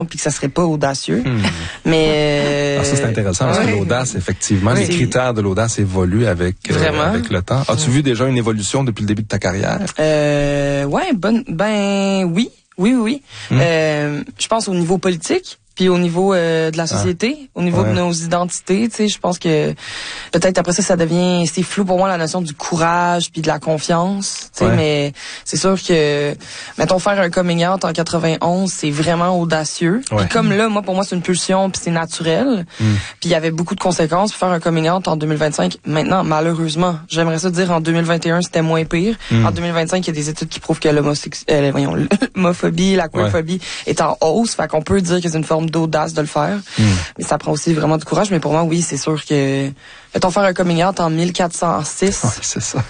puis que ça serait pas audacieux. Mais ça c'est intéressant parce que l'audace, effectivement, les critères de l'audace évoluent avec le temps. As-tu vu déjà une évolution depuis le début de ta carrière? Oui. Je pense au niveau politique. Puis au niveau de la société, au niveau de nos identités, tu sais, je pense que peut-être après ça devient, c'est flou pour moi la notion du courage puis de la confiance, tu sais, mais c'est sûr que, mettons, faire un coming out en 91, c'est vraiment audacieux. Puis comme là, pour moi, c'est une pulsion puis c'est naturel. Puis il y avait beaucoup de conséquences. Puis faire un coming out en 2025, maintenant, malheureusement, j'aimerais ça dire en 2021, c'était moins pire. En 2025, il y a des études qui prouvent que l'homophobie, la queerphobie est en hausse. Fait qu'on peut dire que c'est une forme d'audace de le faire. Mais ça prend aussi vraiment du courage. Mais pour moi, oui, c'est sûr que... Mettons, faire un coming out en 1406... c'est ça.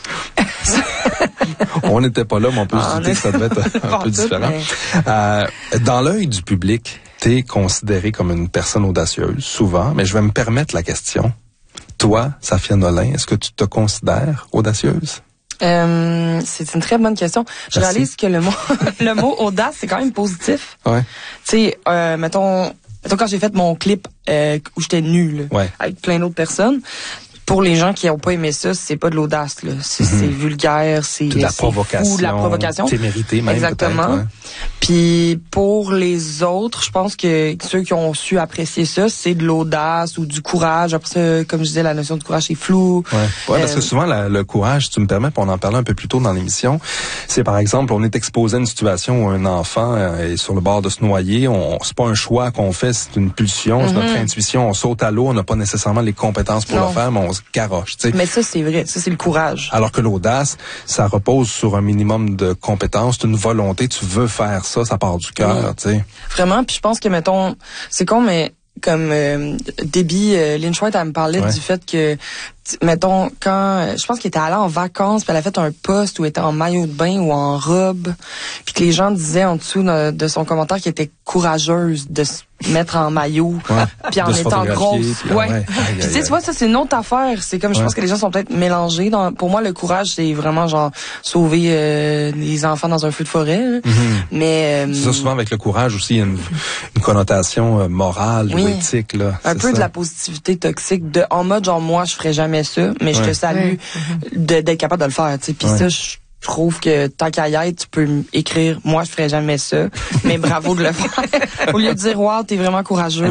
On n'était pas là, mais on peut se douter que ça devait être un peu différent. Mais... dans l'œil du public, t'es considérée comme une personne audacieuse, souvent, mais je vais me permettre la question. Toi, Safia Nolin, est-ce que tu te considères audacieuse? C'est une très bonne question. Je réalise que le mot audace, c'est quand même positif. Ouais. Tu sais, mettons quand j'ai fait mon clip où j'étais nue avec plein d'autres personnes. Pour les gens qui n'ont pas aimé ça, c'est pas de l'audace là, c'est vulgaire, c'est de la provocation, de la provocation. C'est mérité même. Exactement. Puis pour les autres, je pense que ceux qui ont su apprécier ça, c'est de l'audace ou du courage. Après ça, comme je disais, la notion de courage c'est flou. Parce que souvent le courage, tu me permets, puis on en parlait un peu plus tôt dans l'émission, c'est par exemple, on est exposé à une situation où un enfant est sur le bord de se noyer, c'est pas un choix qu'on fait, c'est une pulsion, c'est notre intuition, on saute à l'eau, on n'a pas nécessairement les compétences pour le faire, mais on se garoche, tu sais. Mais ça c'est vrai, ça c'est le courage. Alors que l'audace, ça repose sur un minimum de compétences, c'est une volonté, tu veux faire ça part du cœur, tu sais. Vraiment, puis je pense que mettons, c'est con mais comme Debbie Lynch White, elle me parlait du fait que mettons, quand je pense qu'elle était allée en vacances, puis elle a fait un post où elle était en maillot de bain ou en robe, puis que les gens disaient en dessous de son commentaire qu'elle était courageuse de se mettre en maillot, puis en étant grosse. Puis tu vois, ça c'est une autre affaire. C'est comme je pense que les gens sont peut-être mélangés. Pour moi, le courage, c'est vraiment genre sauver les enfants dans un feu de forêt. Mais ça, souvent avec le courage aussi, il y a une connotation morale ou éthique là. Un peu de la positivité toxique, en mode genre moi je ferais jamais ça, mais je te salue d'être capable de le faire, tu sais. Puis ça, je trouve que tant qu'à y être, tu peux écrire moi je ferais jamais ça, mais bravo de le faire. Au lieu de dire wow, t'es vraiment courageuse.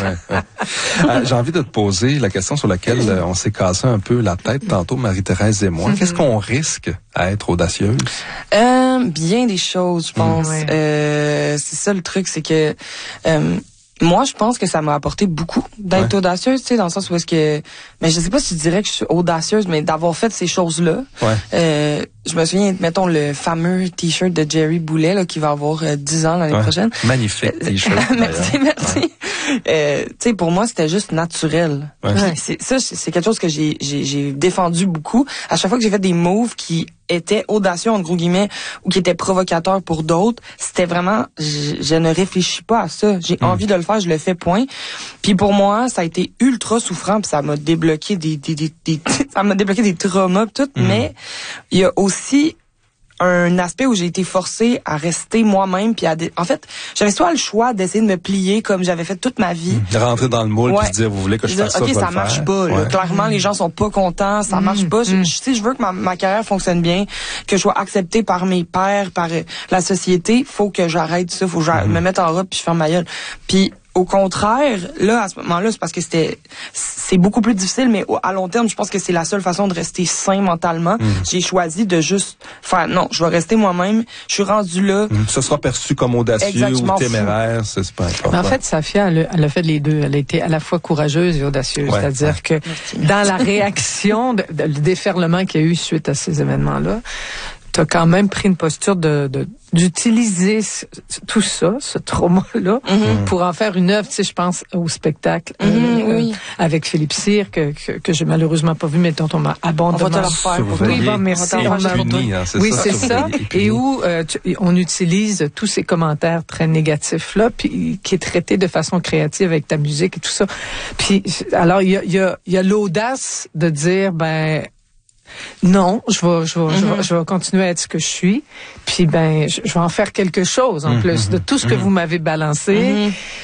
J'ai envie de te poser la question sur laquelle on s'est cassé un peu la tête tantôt, Marie-Thérèse et moi. Qu'est-ce qu'on risque à être audacieuse? Bien des choses, je pense. C'est ça le truc, c'est que moi, je pense que ça m'a apporté beaucoup d'être audacieuse, tu sais, dans le sens où est-ce que... Mais je sais pas si je dirais que je suis audacieuse, mais d'avoir fait ces choses-là. Je me souviens, mettons, le fameux T-shirt de Jerry Boulet, là, qui va avoir 10 ans l'année prochaine. Magnifique T-shirt. Merci. Tu sais, pour moi, c'était juste naturel. C'est quelque chose que j'ai défendu beaucoup. À chaque fois que j'ai fait des moves qui étaient audacieux, entre gros guillemets, ou qui étaient provocateurs pour d'autres, c'était vraiment, je ne réfléchis pas à ça. J'ai envie de le faire, je le fais, point. Puis pour moi, ça a été ultra souffrant, puis ça m'a débloqué ça m'a débloqué des traumas, tout. Mais il y a aussi un aspect où j'ai été forcée à rester moi-même, puis en fait, j'avais soit le choix d'essayer de me plier comme j'avais fait toute ma vie, de rentrer dans le moule puis se dire vous voulez que je fasse ça, ça marche pas. Là, clairement, les gens sont pas contents, ça marche pas. Je veux que ma carrière fonctionne bien, que je sois acceptée par mes pairs, par la société. Faut que j'arrête ça, faut que je me mette en robe puis je ferme ma gueule. Puis au contraire, là, à ce moment-là, c'est parce que c'est beaucoup plus difficile, mais à long terme, je pense que c'est la seule façon de rester sain mentalement. J'ai choisi de juste faire, non, je vais rester moi-même, je suis rendu là. Ça sera perçu comme audacieux ou téméraire, c'est pas important. Mais en fait, Safia, elle a fait les deux. Elle a été à la fois courageuse et audacieuse. C'est-à-dire que dans la réaction, le déferlement qu'il y a eu suite à ces événements-là, t'as quand même pris une posture d'utiliser tout ça, ce trauma-là, pour en faire une œuvre. Tu sais, je pense au spectacle avec Philippe Cyr que j'ai malheureusement pas vu, mais dont on m'a abondamment. On va te le refaire. Oui, c'est ça. Et où on utilise tous ces commentaires très négatifs-là, puis qui est traité de façon créative avec ta musique et tout ça. Puis alors il y a l'audace de dire non, je vais continuer à être ce que je suis. Puis je vais en faire quelque chose en plus de tout ce que vous m'avez balancé.